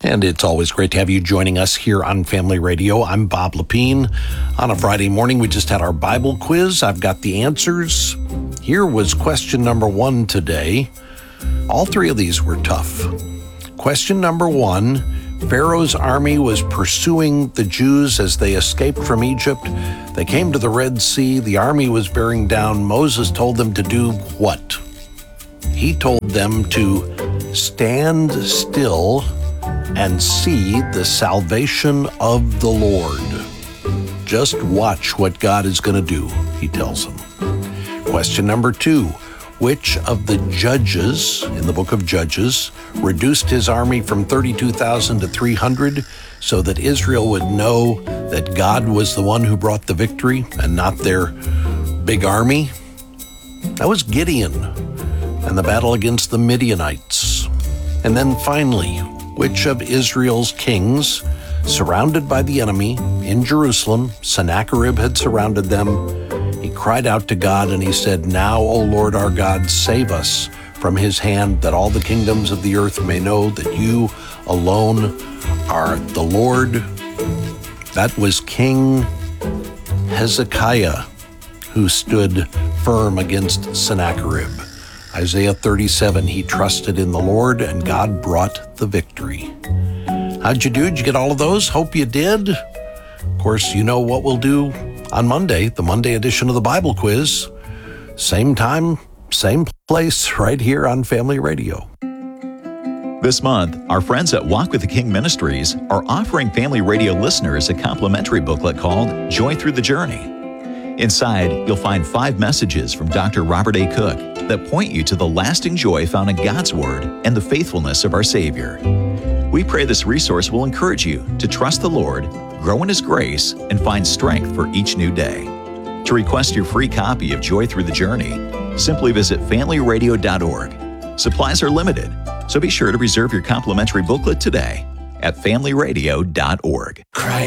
And it's always great to have you joining us here on Family Radio. I'm Bob Lepine. On a Friday morning, we just had our Bible quiz. I've got the answers. Here was question number 1 today. All 3 of these were tough. Question number 1, Pharaoh's army was pursuing the Jews as they escaped from Egypt. They came to the Red Sea. The army was bearing down. Moses told them to do what? He told them to stand still and see the salvation of the Lord. Just watch what God is going to do, he tells them. Question number 2, which of the judges in the book of Judges reduced his army from 32,000 to 300 so that Israel would know that God was the one who brought the victory and not their big army? That was Gideon and the battle against the Midianites. And then finally, which of Israel's kings, surrounded by the enemy in Jerusalem, Sennacherib had surrounded them, he cried out to God and he said, "Now, O Lord our God, save us from his hand, that all the kingdoms of the earth may know that you alone are the Lord." That was King Hezekiah, who stood firm against Sennacherib. Isaiah 37, he trusted in the Lord and God brought the victory. How'd you do? Did you get all of those? Hope you did. Of course, you know what we'll do on Monday, the Monday edition of the Bible Quiz. Same time, same place, right here on Family Radio. This month, our friends at Walk with the King Ministries are offering Family Radio listeners a complimentary booklet called Joy Through the Journey. Inside, you'll find 5 messages from Dr. Robert A. Cook that point you to the lasting joy found in God's Word and the faithfulness of our Savior. We pray this resource will encourage you to trust the Lord, grow in His grace, and find strength for each new day. To request your free copy of Joy Through the Journey, simply visit familyradio.org. Supplies are limited, so be sure to reserve your complimentary booklet today at familyradio.org. Cry